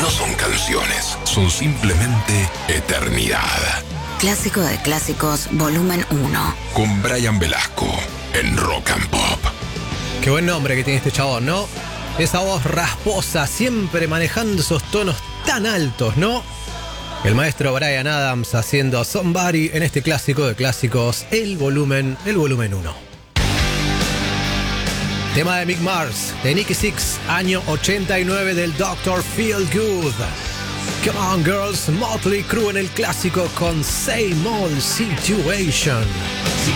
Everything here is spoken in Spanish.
no son canciones, son simplemente eternidad. Clásico de clásicos, volumen 1. Con Brian Velasco en Rock and Pop. Qué buen nombre que tiene este chabón, ¿no? Esa voz rasposa, siempre manejando esos tonos tan altos, ¿no? El maestro Bryan Adams haciendo Somebody en este clásico de clásicos, el volumen 1. Tema de Mick Mars, de Nicky Six, año 89 del Dr. Feel Good. Come on girls, Motley Crue en el clásico con Same Old Situation.